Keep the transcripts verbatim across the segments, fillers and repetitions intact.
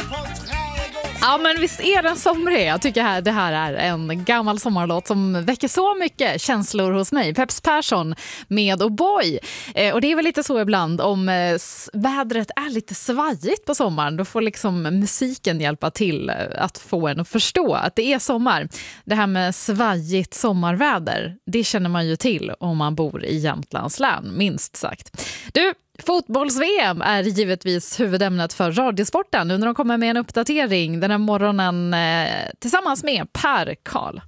Ja, men visst är den somrig. Jag tycker här, det här är en gammal sommarlåt som väcker så mycket känslor hos mig. Peps Persson med O'boy. Eh, och det är väl lite så ibland om eh, vädret är lite svajigt på sommaren. Då får liksom musiken hjälpa till att få en att förstå att det är sommar. Det här med svajigt sommarväder, det känner man ju till om man bor i Jämtlands län, minst sagt. Du, fotbolls-V M är givetvis huvudämnet för Radiosporten nu när de kommer med en uppdatering den här morgonen eh, tillsammans med Per Karl.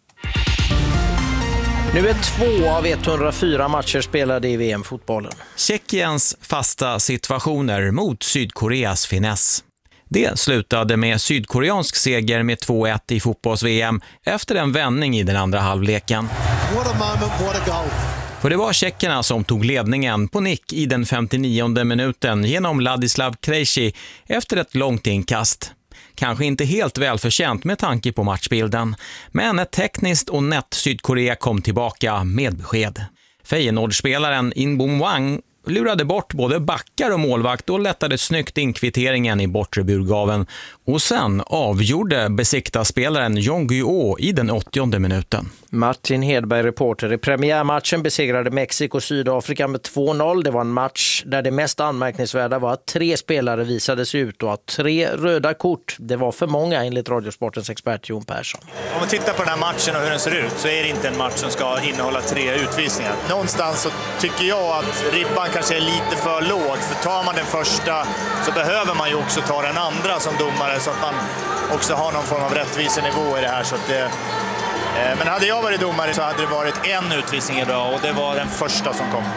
Nu är två av etthundrafyra matcher spelade i V M-fotbollen. Tjeckiens fasta situationer mot Sydkoreas finess. Det slutade med sydkoreansk seger med två ett i fotbolls-V M efter en vändning i den andra halvleken. What a moment, what a goal. För det var tjeckerna som tog ledningen på nick i den femtionionde minuten genom Ladislav Krejci efter ett långt inkast. Kanske inte helt välförtjänt med tanke på matchbilden, men ett tekniskt och nätt Sydkorea kom tillbaka med besked. Feyenoordspelaren In Bom Wang lurade bort både backar och målvakt och lättade snyggt in kvitteringen i bortre burgaven. Och sen avgjorde besiktaspelaren Jong Gu-oh i den åttionde minuten. Martin Hedberg, reporter. I premiärmatchen besegrade Mexiko Sydafrika med två noll. Det var en match där det mest anmärkningsvärda var att tre spelare visades ut och att tre röda kort, det var för många enligt Radiosportens expert Jon Persson. Om man tittar på den här matchen och hur den ser ut så är det inte en match som ska innehålla tre utvisningar. Någonstans så tycker jag att ribban kanske är lite för låg. För tar man den första så behöver man ju också ta den andra som domare så att man också har någon form av rättvisenivå i det här. Så att det, men hade jag varit domare så hade det varit en utvisning idag och det var den första som kom.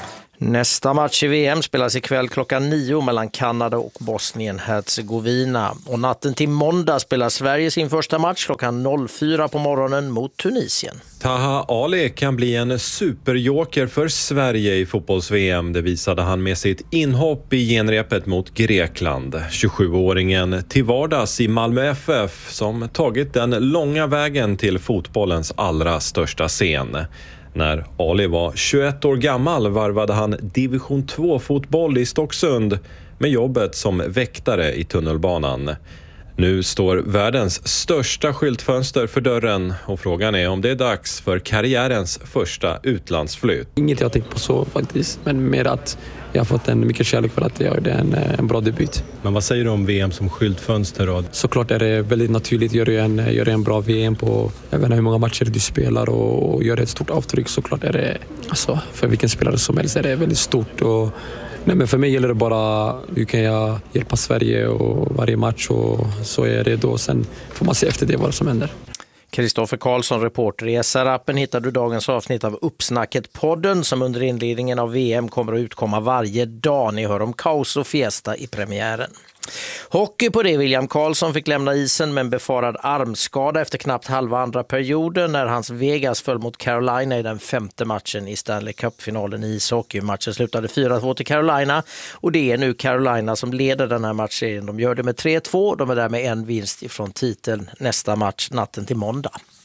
Nästa match i V M spelas ikväll klockan nio mellan Kanada och Bosnien-Herzegovina. Och natten till måndag spelar Sverige sin första match klockan fyra på morgonen mot Tunisien. Taha Ali kan bli en superjoker för Sverige i fotbolls-V M. Det visade han med sitt inhopp i genrepet mot Grekland. tjugosjuåringen till vardags i Malmö F F som tagit den långa vägen till fotbollens allra största scen. När Ali var tjugoett år gammal varvade han division två-fotboll i Stocksund med jobbet som väktare i tunnelbanan. Nu står världens största skyltfönster för dörren och frågan är om det är dags för karriärens första utlandsflytt. Inget jag tänkt på så faktiskt, men mer att jag har fått en mycket kärlek för att jag gjorde en, en bra debut. Men vad säger du om V M som skyltfönster då? Såklart är det väldigt naturligt. Gör du en, gör en bra V M på jag vet inte hur många matcher du spelar och, och gör ett stort avtryck, såklart är det, alltså, för vilken spelare som helst är det väldigt stort. Och, nej, men för mig gäller det bara hur kan jag hjälpa Sverige och varje match och så är det då. Sen får man se efter det vad som händer. Kristoffer Karlsson, reporter. I S R-appen hittar du dagens avsnitt av Uppsnacket-podden som under inledningen av V M kommer att utkomma varje dag. Ni hör om kaos och fiesta i premiären. Hockey på det. William Karlsson fick lämna isen med en befarad armskada efter knappt halva andra perioden när hans Vegas föll mot Carolina i den femte matchen i Stanley Cup-finalen i ishockey. Matchen slutade fyra två till Carolina och det är nu Carolina som leder den här matchserien. De gör det med tre två, de är där med en vinst ifrån titeln nästa match natten till måndag.